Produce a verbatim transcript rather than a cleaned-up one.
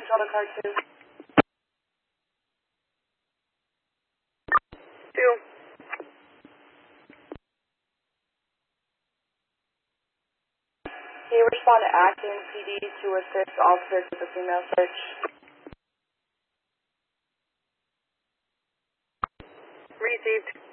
control to car two. Two. Can you respond to Atkins P D to assist officers with the female search? Received.